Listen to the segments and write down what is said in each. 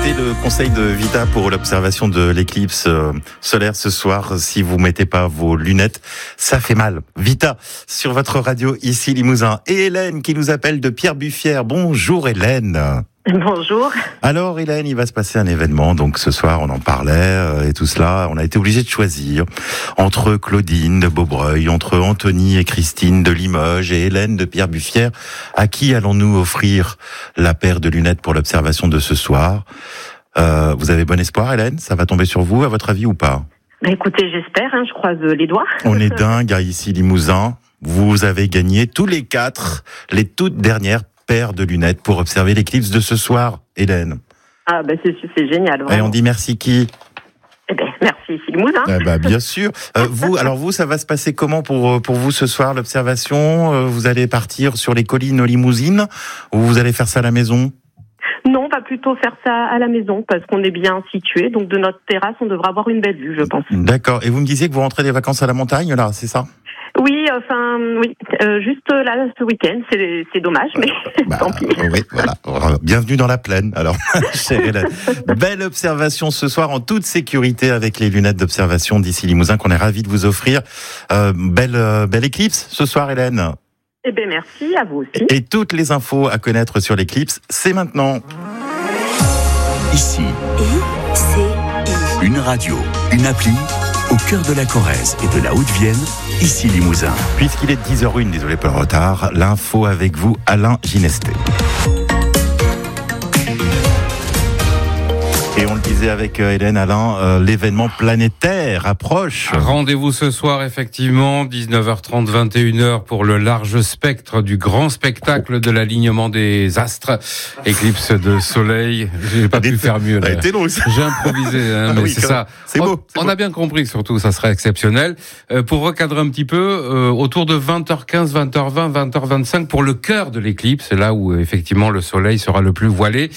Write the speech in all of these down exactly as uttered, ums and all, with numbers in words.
Écoutez le conseil de Vita pour l'observation de l'éclipse solaire ce soir. Si vous mettez pas vos lunettes, ça fait mal. Vita sur votre radio ici Limousin. Et Hélène qui nous appelle de Pierre-Buffière. Bonjour Hélène. Bonjour. Alors Hélène, il va se passer un événement, donc ce soir on en parlait euh, et tout cela, on a été obligé de choisir entre Claudine de Beaubreuil, entre Anthony et Christine de Limoges et Hélène de Pierre-Buffière. À qui allons-nous offrir la paire de lunettes pour l'observation de ce soir? euh, Vous avez bon espoir Hélène? Ça va tomber sur vous à votre avis ou pas? Bah écoutez, j'espère, hein, je croise les doigts. On est dingue à ici Limousin. Vous avez gagné tous les quatre les toutes dernières paire de lunettes pour observer l'éclipse de ce soir, Hélène. Ah ben c'est, c'est génial. Vraiment. Et on dit merci qui? Eh ben merci Limousin. Eh ben bien sûr. Euh, vous, alors vous, ça va se passer comment pour pour vous ce soir l'observation? euh, Vous allez partir sur les collines limousines ou vous allez faire ça à la maison? Non, on va plutôt faire ça à la maison parce qu'on est bien situé. Donc de notre terrasse, on devra avoir une belle vue, je pense. D'accord. Et vous me disiez que vous rentrez des vacances à la montagne là, c'est ça? Oui, enfin, oui, euh, juste là, ce week-end, c'est, c'est dommage, mais bah, tant pis. Oui, voilà. Bienvenue dans la plaine, alors, chère Hélène. Belle observation ce soir, en toute sécurité, avec les lunettes d'observation d'ici Limousin, qu'on est ravis de vous offrir. Euh, belle, euh, belle éclipse ce soir, Hélène. Eh bien, merci, à vous aussi. Et toutes les infos à connaître sur l'éclipse, c'est maintenant. Ici, I C I. Une radio, une appli, au cœur de la Corrèze et de la Haute-Vienne, ici Limousin. Puisqu'il est dix heures une, désolé pour le retard, l'info avec vous, Alain Ginesté. Et on le disait avec Hélène, Alain, euh, l'événement planétaire approche. Rendez-vous ce soir, effectivement, dix-neuf heures trente, vingt et une heures pour le large spectre du grand spectacle de l'alignement des astres. Éclipse de soleil. J'ai pas pu faire mieux, là. Été long, ça. J'ai improvisé, hein, mais oui, c'est ça. C'est on, beau. C'est on beau. a bien compris que surtout, ça serait exceptionnel. Euh, pour recadrer un petit peu, euh, autour de vingt heures quinze, vingt heures vingt, vingt heures vingt-cinq pour le cœur de l'éclipse, là où, effectivement, le soleil sera le plus voilé.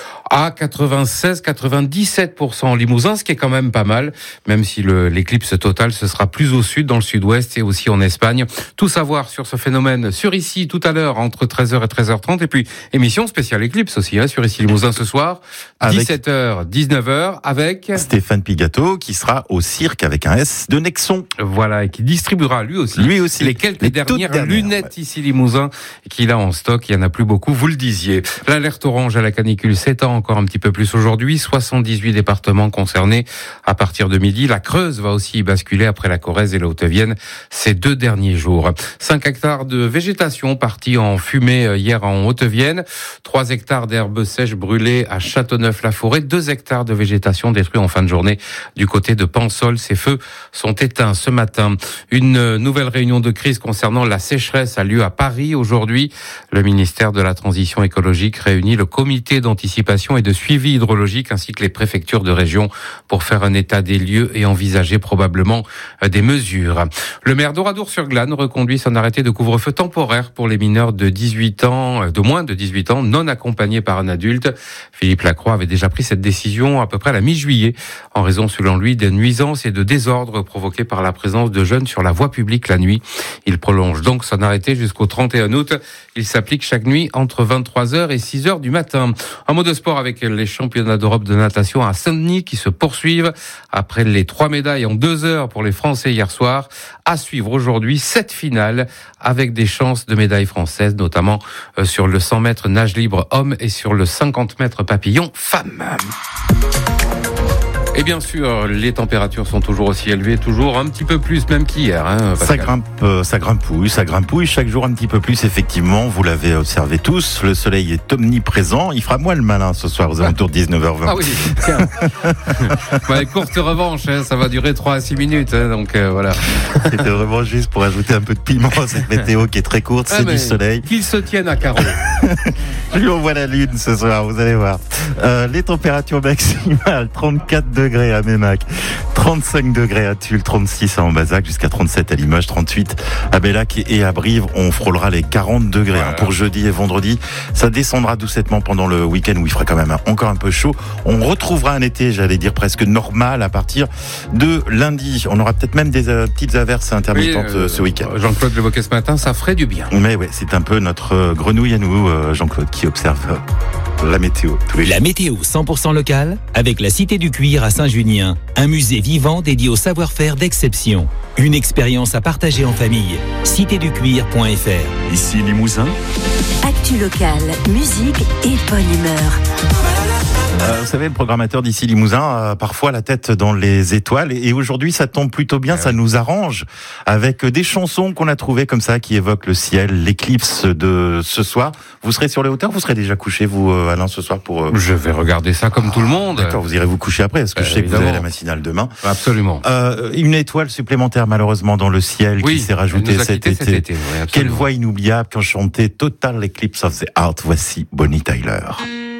À quatre-vingt-seize, quatre-vingt-dix-sept pour cent en Limousin, ce qui est quand même pas mal, même si le, l'éclipse totale, ce sera plus au sud, dans le sud-ouest et aussi en Espagne. Tout savoir sur ce phénomène sur ici, tout à l'heure, entre treize heures et treize heures trente, et puis émission spéciale éclipse aussi, hein, sur ici Limousin ce soir, Avec dix-sept heures, dix-neuf heures, avec Stéphane Pigato, qui sera au cirque avec un S de Nexon. Voilà, et qui distribuera lui aussi, Lui aussi. les quelques Les dernières, toutes dernières, lunettes ouais. ici Limousin, qu'il a en stock. Il y en a plus beaucoup, vous le disiez. L'alerte orange à la canicule s'étend encore un petit peu plus aujourd'hui. soixante-dix-huit départements concernés à partir de midi. La Creuse va aussi basculer après la Corrèze et la Haute-Vienne ces deux derniers jours. cinq hectares de végétation partis en fumée hier en Haute-Vienne. trois hectares d'herbes sèches brûlées à Châteauneuf-la-Forêt. deux hectares de végétation détruits en fin de journée du côté de Pansol. Ces feux sont éteints ce matin. Une nouvelle réunion de crise concernant la sécheresse a lieu à Paris aujourd'hui. Le ministère de la Transition écologique réunit le comité d'anticipation et de suivi hydrologique ainsi que les préfectures de région pour faire un état des lieux et envisager probablement des mesures. Le maire d'Oradour-sur-Glane reconduit son arrêté de couvre-feu temporaire pour les mineurs de dix-huit ans, de moins de dix-huit ans, non accompagnés par un adulte. Philippe Lacroix avait déjà pris cette décision à peu près à la mi-juillet, en raison, selon lui, des nuisances et de désordres provoqués par la présence de jeunes sur la voie publique la nuit. Il prolonge donc son arrêté jusqu'au trente et un août. Il s'applique chaque nuit entre vingt-trois heures et six heures du matin. Un mot de sport avec les championnats d'Europe de natation à Saint-Denis qui se poursuivent après les trois médailles en deux heures pour les Français hier soir. À suivre aujourd'hui sept finales avec des chances de médailles françaises, notamment sur le cent mètres nage libre homme et sur le cinquante mètres papillon femme. Et bien sûr, les températures sont toujours aussi élevées, toujours un petit peu plus même qu'hier. Hein, ça grimpe, euh, ça grimpouille, ça grimpouille chaque jour un petit peu plus. Effectivement, vous l'avez observé tous, le soleil est omniprésent. Il fera moins le malin ce soir aux alentours de dix-neuf heures vingt. Ah oui, tiens. Bah, courte revanche, hein, ça va durer trois à six minutes. Hein, donc euh, voilà. C'était vraiment juste pour ajouter un peu de piment à cette météo qui est très courte. Ah, c'est du soleil. Qu'il se tienne à carreau. Je lui envoie la lune ce soir, vous allez voir. Euh, les températures maximales, trente-quatre degrés à Mémac, trente-cinq degrés à Tulle, trente-six à Ambazac, jusqu'à trente-sept à Limoges, trente-huit à Bellac et à Brive. On frôlera les quarante degrés voilà. hein, pour jeudi et vendredi. Ça descendra doucettement pendant le week-end où il fera quand même encore un peu chaud. On retrouvera un été, j'allais dire presque normal à partir de lundi. On aura peut-être même des euh, petites averses intermittentes oui, euh, ce week-end. Jean-Claude l'évoquait ce matin, ça ferait du bien. Mais ouais, c'est un peu notre grenouille à nous, euh, Jean-Claude, qui observe la météo tous les jours. La météo cent pour cent locale avec la Cité du Cuir à Saint-Junien, un musée vivant dédié au savoir-faire d'exception. Une expérience à partager en famille. cité du cuir point f r. Ici Limousin. Actu locale, musique et bonne humeur. Euh, vous savez, le programmateur d'ici Limousin a parfois la tête dans les étoiles et aujourd'hui ça tombe plutôt bien, ça nous arrange avec des chansons qu'on a trouvées comme ça qui évoquent le ciel, l'éclipse de ce soir. Vous serez sur les hauteurs, vous serez déjà couché vous Alain ce soir pour... Je vais regarder ça comme ah, tout le monde. D'accord, vous irez vous coucher après parce que euh, je sais évidemment. que vous avez la matinale demain. Absolument. Euh, une étoile supplémentaire malheureusement dans le ciel oui, qui s'est rajoutée cet été. cet été. Oui, quelle voix inoubliable quand chantait Total Eclipse of the Heart. Voici Bonnie Tyler.